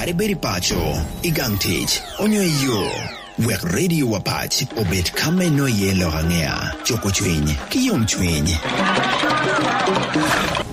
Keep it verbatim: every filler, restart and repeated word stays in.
Kare beri pacho, igang tich, onyo iyo. Wek radio wapach, obet kame no yelo hangea. Choko chwiny, kiyom chwiny.